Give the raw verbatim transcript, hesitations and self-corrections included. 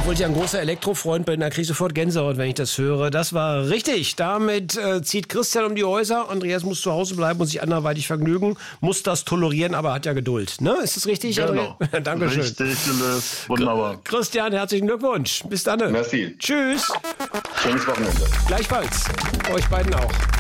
Obwohl ich ein großer Elektrofreund bin, da kriege ich sofort Gänsehaut, wenn ich das höre. Das war richtig. Damit äh, zieht Christian um die Häuser. Andreas muss zu Hause bleiben und sich anderweitig vergnügen. Muss das tolerieren, aber hat ja Geduld. Ne? Ist das richtig, Genau. Andreas? Dankeschön. Richtig gelöst. Wunderbar. Christian, herzlichen Glückwunsch. Bis dann. Merci. Tschüss. Schönes Wochenende. Gleichfalls. Euch beiden auch.